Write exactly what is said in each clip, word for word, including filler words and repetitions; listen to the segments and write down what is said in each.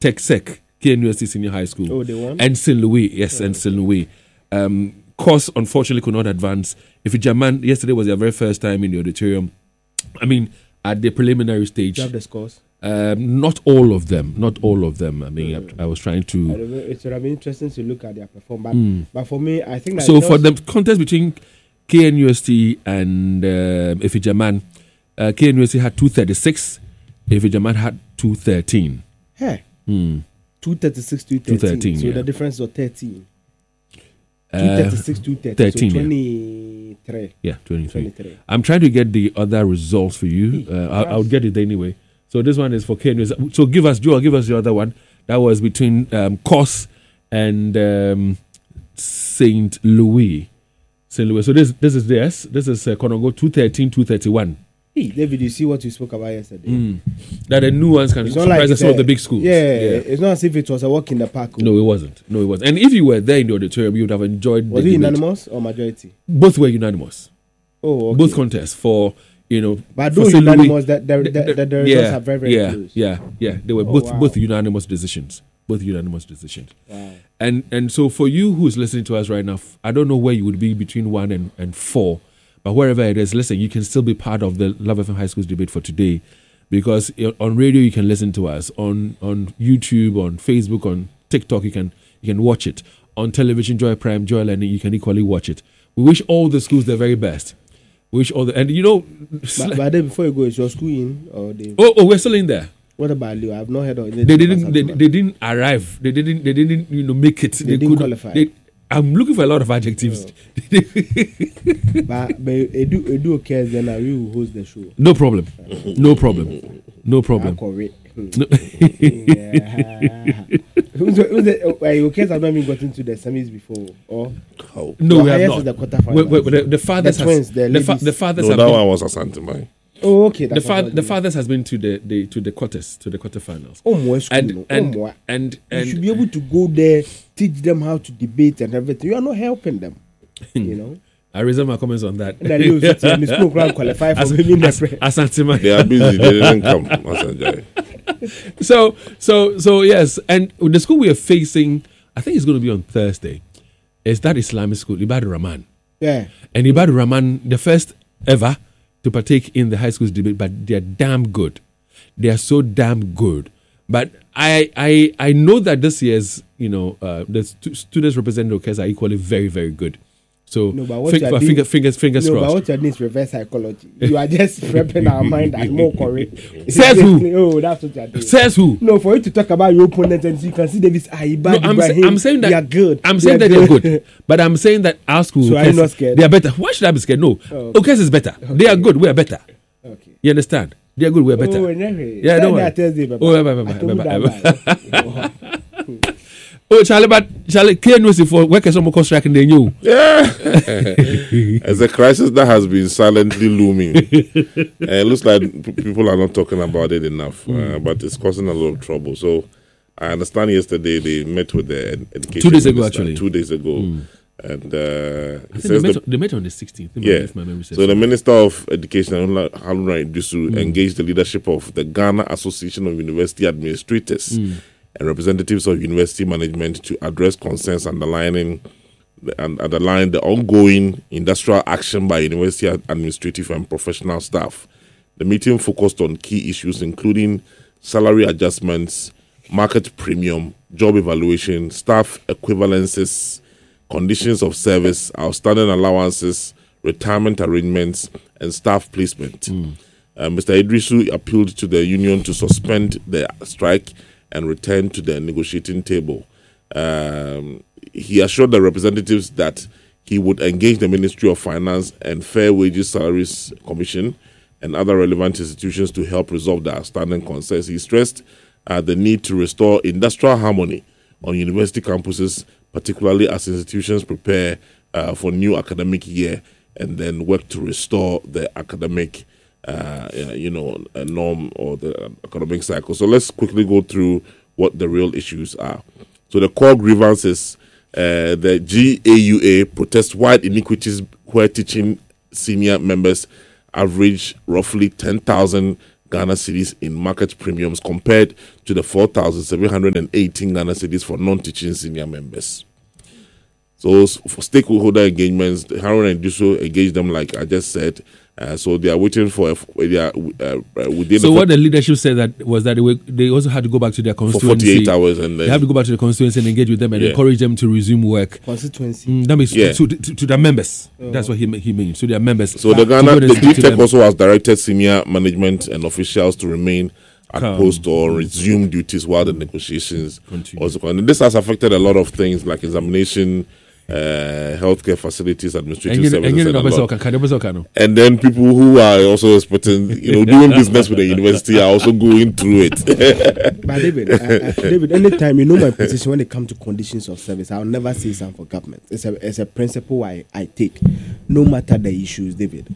TechSec, K N U S T Senior High School. Oh, they won? And Saint Louis, yes, Oh. and Saint Louis. Um, course, unfortunately, could not advance. If Jaman, yesterday was their very first time in the auditorium. I mean, at the preliminary stage. Do you have the scores? Um, not all of them. Not all of them. I mean, Mm. I, I was trying I to. don't know, it would have been interesting to look at their performance. Mm. But for me, I think that So it for was- the contest between K N U S T and uh, Ifijaman, uh, K N U S T had two thirty-six, Ifijaman had two thirteen. Hey, Hmm. two thirty-six, two two thirteen. thirteen, So yeah. the difference was thirteen. Uh, two thirty-six, two thirteen. thirteen, So yeah. twenty-three. Yeah, twenty-three. twenty-three. I'm trying to get the other results for you. Uh, I'll, I'll get it anyway. So this one is for K N U S T. So give us, Joe, give us the other one. That was between um, Kos and um, Saint Louis. Saint Louis. So this this is this. This is uh, Konongo two thirteen, two thirty-one. Hey, David, you see what we spoke about yesterday? Mm. That the new ones can It's not surprise like some of uh, the big schools. Yeah, it's not as if it was a walk in the park. No, it wasn't. No, it wasn't. And if you were there in the auditorium, you would have enjoyed Was the it debate. unanimous or majority? Both were unanimous. Oh, okay. Both contests for, you know. But for those Saint Louis- unanimous, that the, the, the, the, the results yeah, are very, very yeah, close. Yeah, yeah. They were Oh, both wow. both unanimous decisions. Both unanimous decisions. Wow. And and so for you who's listening to us right now, f- I don't know where you would be between one and, and four, but wherever it is, listen, you can still be part of the Love F M High Schools debate for today, because i- on radio you can listen to us, on on YouTube, on Facebook, on TikTok you can you can watch it, on television, Joy Prime, Joy Learning, you can equally watch it. We wish all the schools the very best. We wish all the and you know. But, but then before you go, is your school in or they? oh oh, we're still in there. What about Leo? I've not heard of They didn't. They, they didn't arrive. They didn't. They didn't. You know, make it. They didn't qualify. They, I'm looking for a lot of adjectives. But but Edu Edu occurs then I will host the show. No problem. No problem. No problem. No. Yeah. Who's the, who's the, oh, uh, occurs have not even gotten to the semis before, or Oh. No, the we have highest not. is the quarterfinals. Wait, wait, wait, the, the fathers The has, twins, the the, fa- ladies. the fathers No, have that been, one was Asantemai. Oh, okay. the, That's fa- what I the was fathers has been to the, the to the quarters to the quarterfinals. Oh, more school. And no. and oh, more. and You and should be able to go there, teach them how to debate and everything. You are not helping them. You know. I reserve my comments on that. And then you sit in the school crowd qualify for winning the As- pre- Asante They are busy. They didn't come. Asanjai. so so so yes, and the school we are facing, I think it's going to be on Thursday. Is that Islamic school, Ibadur Rahman? Yeah. And Ibadur Rahman, the first ever to partake in the high schools debate, but they're damn good. They are so damn good. But I I I know that this year's, you know, uh, the stu- students representing Okes are equally very very good. So No, but what fing- you are uh, doing- finger, fingers fingers No, but crossed. what you're doing is reverse psychology. You are just prepping our mind as more correct. Says who? Oh, that's what you're doing. Says who? No, for you to talk about your opponent and you can see Davis ah, No, Ibad, I'm, sa- Ibrahim, I'm saying that they are good. I'm saying They that are they're good, but I'm saying that our school, So are you Okes, not scared? they are better. Why should I be scared? No, Oh, okay. Okes is better. They are good. We are better. Okay. You understand? They are good. We are better. Oh, anyway. Yeah, don't worry. Thursday, Baba. Oh, bye, bye, bye, I told bye, you bye, that lie. Oh, Charlie, but Charlie, K N U S T for workers some more striking than you. Yeah. It's a crisis that has been silently looming. Uh, it looks like p- people are not talking about it enough, uh, but it's causing a lot of trouble. So I understand yesterday they met with the ed- education Two days ago, minister, actually. Two days ago. And uh, I it think says they met, the- they met on the sixteenth. Yeah. If my memory says So the Minister of Education, Haruna Idusu, engaged the leadership of the Ghana Association of University Administrators and representatives of university management to address concerns underlining the, and underline the ongoing industrial action by university ad- administrative and professional staff. The meeting focused on key issues including salary adjustments, market premium, job evaluation, staff equivalences, conditions of service, outstanding allowances, retirement arrangements, and staff placement. Uh, Mister Idrisu appealed to the union to suspend the strike and return to the negotiating table. Um, he assured the representatives that he would engage the Ministry of Finance and Fair Wages Salaries Commission and other relevant institutions to help resolve the outstanding concerns. He stressed uh, the need to restore industrial harmony on university campuses, particularly as institutions prepare uh, for new academic year and then work to restore the academic uh, you know, a norm or the economic cycle. So let's quickly go through what the real issues are. So the core grievance is uh, the G A U A protests wide inequities where teaching senior members average roughly ten thousand Ghana cedis in market premiums compared to the four thousand seven hundred eighteen Ghana cedis for non-teaching senior members. So for stakeholder engagements, Harun and Duso engaged them like I just said. Uh, so they are waiting for a, they are, uh, within so what the leadership said that was that they, were, they also had to go back to their constituency for forty-eight hours, and then they have to go back to the constituency and engage with them and yeah. encourage them to resume work. Constituency. Mm, that means yeah. to, to, to their members. Oh. That's what he he means. To their members. So the Ghana, the G Tech also has directed senior management and officials to remain at Come. post or resume duties while the negotiations Continue. also go. And this has affected a lot of things like examination. Uh, healthcare facilities, administrative services, and, and, a and then people who are also expecting, you know, doing business with the university are also going through it. But David, uh, uh, David, anytime you know my position when it comes to conditions of service, I'll never say something for government. It's a it's a principle I, I take, no matter the issues, David.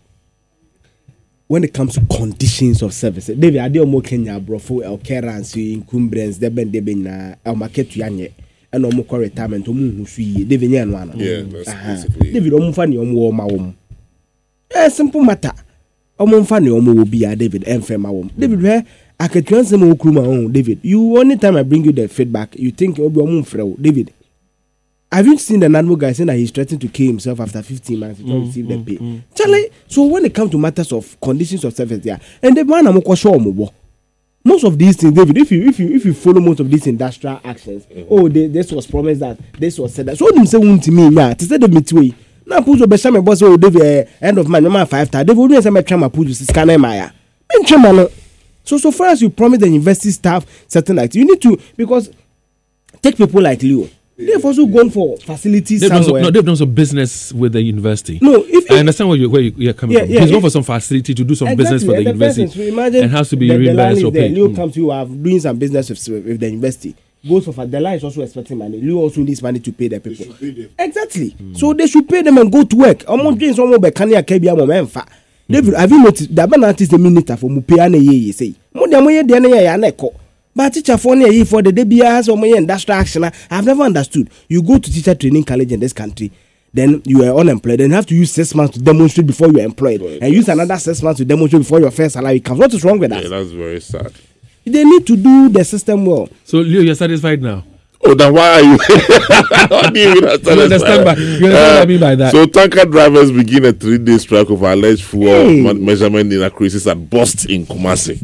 When it comes to conditions of service, David, I do more Kenya, bro, for El Keransi, Incumbrance, Deben Debina, El Market Yanye. And no more retirement to move free. David Yan. Yeah, that's uh-huh. basically. David, Om Fanny, Om War Mawum. A simple matter. Om Fanny, Om will be a David and Femawum. David, where I can transfer more crew my own. David, you only time I bring you the feedback, you think it'll be a moon David. Have you seen the Nano guy saying that he's threatening to kill himself after fifteen months to mm, receive mm, the pay? Mm, Charlie, so when it comes to matters of conditions of service, there, and the man I'm quite sure more. Most of these things, David, if you if you if you follow most of these industrial actions, mm-hmm. oh, they, this was promised that, this was said that. So them say one to me, yeah, to say the midway. Now put your best my boss, oh, David, uh, end of my number five star. David, only say my chama put this scanner Maya. So so far as you promise the university staff certain acts, you need to because take people like Leo. They've also gone for facilities they've somewhere. Done some, no, they've done some business with the university. No, if, if I understand where, you, where you're coming yeah, from. Yeah, He's if, gone for some facility to do some exactly, business for the, the university. So imagine and has to be the, reimbursed or paid. Leo mm. comes to you, are doing some business with, with the university. Goes for the line is also expecting money. Leo also needs money to pay the people. Pay them. Exactly. Mm. So they should pay them and go to work. I'm doing some more Kenya Kebia Momemfa. David, have you noticed the banana is the minister for Mupeane ye say? Mudamoye Dene Yaneko. But teacher for near for the D B S or my industrial action, I've never understood. You go to teacher training college in this country, then you are unemployed, then you have to use six months to demonstrate before you're employed, right, and use another six months to demonstrate before your first salary comes. What is wrong with that? Yeah, that's very sad. They need to do the system well. So, Leo, you're satisfied now? Oh, then why are you? What do you mean? You understand, by, you understand uh, what I mean by that? So, tanker drivers begin a three-day strike over alleged fuel hey. measurement inaccuracies at Bust in Kumasi.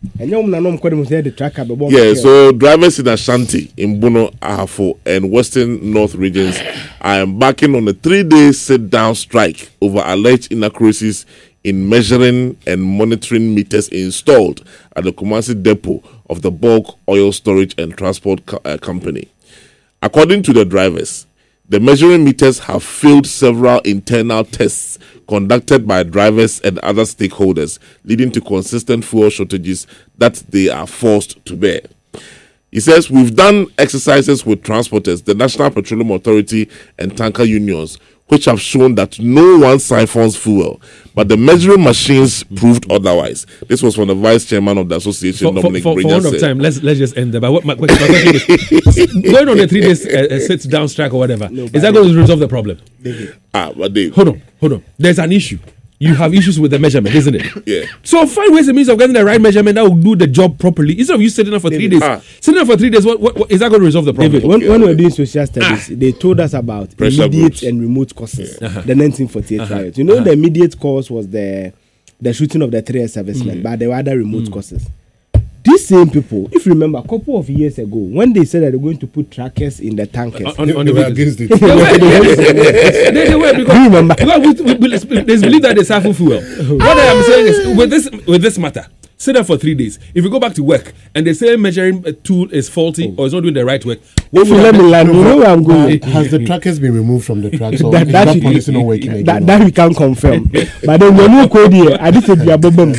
Yeah, so drivers in Ashanti, in Bono, Ahafo, and Western North regions are embarking on a three-day sit-down strike over alleged inaccuracies in measuring and monitoring meters installed at the Kumasi depot of the Bulk Oil Storage and Transport co- uh, Company. According to the drivers, the measuring meters have failed several internal tests conducted by drivers and other stakeholders, leading to consistent fuel shortages that they are forced to bear. He says, we've done exercises with transporters, the National Petroleum Authority and tanker unions, which have shown that no one siphons fuel, but the measuring machines proved otherwise. This was from the vice chairman of the association, for, Dominic For, for, for one of time, let's let's just end there. But what my, my question is, going on a three days uh, sit down strike or whatever, no, is that going to resolve the problem? Ah, but they, hold on, hold on. There's an issue. You have issues with the measurement, isn't it? Yeah. So find ways and means of getting the right measurement that will do the job properly. Instead of you sitting there for David, three days, ah. sitting there for three days, what, what, what is that going to resolve the problem? David, when, okay. when we were doing social studies, ah. they told us about Pressure immediate groups. and remote causes. Yeah. Uh-huh. The nineteen forty-eight uh-huh. riot. You know, uh-huh. the immediate cause was the the shooting of the three servicemen, mm. but there were other remote mm. causes. These same people, if you remember, a couple of years ago, when they said that they're going to put trackers in the tankers, on, on, on they the were against it. They were, they, they were because, you remember? because we, we, we, they believe that they siphon fuel. What I am saying is, with this with this matter, sit there for three days. If you go back to work and they say measuring tool is faulty oh. or it's not doing the right work, what will let me land? You know where I'm going. Uh, has the trackers been removed from the tracks? Or that, is that, that policy not working again? That, that we can confirm. But then when you code here, I did be a bomb.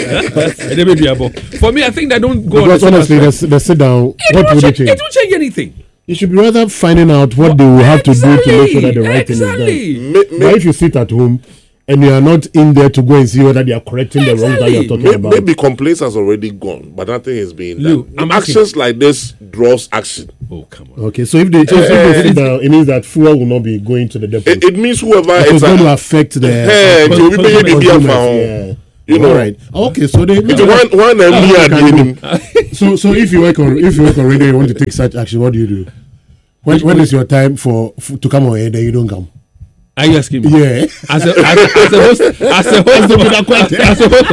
For me, I think they don't go. Because on honestly, the, the sit down, it what would change, it change? It won't change anything. You should be rather finding out what they will have exactly, to do to make sure that the right exactly. thing is done. But if you sit at home and you are not in there to go and see whether they are correcting exactly. the wrong that you are talking maybe, about. Maybe complaints has already gone, but nothing is being Look, done. Actions asking. like this draws action. Oh, come on. Okay, so if they, uh, if they sit down, it means that fuel will not be going to the depot. It, it means whoever it's going to affect the... Hey, uh, consumers, yeah. You know, all right. Okay, so they. It's one one and me at the So so if you work on if you work on radio, you want to take such action. What do you do? When when is your time for, for to come on air? Then you don't come. Are you asking me? Yeah. As a as, as a host, as a host, of, as a host